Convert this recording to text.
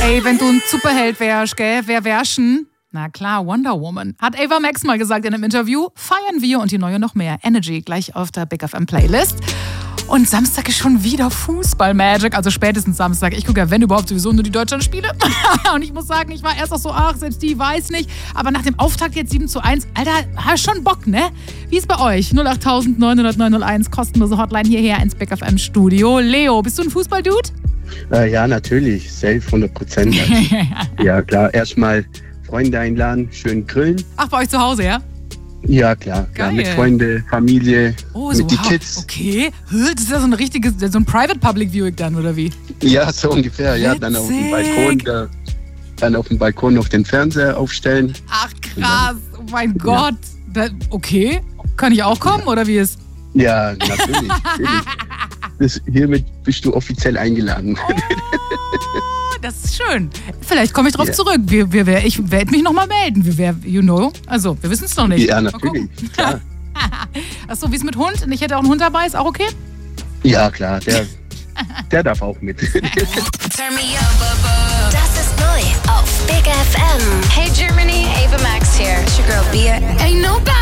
Ey, wenn du ein Superheld wärst, gell, wer wärst denn? Na klar, Wonder Woman. Hat Ava Max mal gesagt in einem Interview. Feiern wir und die neue noch mehr. Energy gleich auf der Big FM Playlist. Und Samstag ist schon wieder Fußball-Magic, also spätestens Samstag. Ich gucke ja, wenn überhaupt, sowieso nur die Deutschlandspiele. Und ich muss sagen, ich war erst auch so, selbst die weiß nicht. Aber nach dem Auftakt jetzt 7:1, Alter, hast schon Bock, ne? Wie ist bei euch? 08000 900 901, kostenlose Hotline hierher ins Big FM Studio. Leo, bist du ein Fußball-Dude? Ja, natürlich, safe, 100%. Ja, klar, erstmal Freunde einladen, schön grillen. Ach, bei euch zu Hause, ja? Ja, klar, mit Freunde, Familie, mit die Kids. Okay, das ist ja so ein Private Public Viewing dann, oder wie? Ja, so ungefähr, ja, dann auf dem Balkon, noch den Fernseher aufstellen. Ach krass, oh mein Gott. Okay, kann ich auch kommen, oder wie ist? Ja, natürlich. Hiermit bist du offiziell eingeladen. Oh, das ist schön. Vielleicht komme ich drauf zurück. Ich werde mich nochmal melden. Also, wir wissen es noch nicht. Ja, natürlich. Klar. Achso, wie ist mit Hund? Ich hätte auch einen Hund dabei, ist auch okay? Ja, klar. Der darf auch mit. Turn me up. Das ist neu auf Big FM. Hey Germany, Ava Max here. It's your girl Bia. Ain't nobody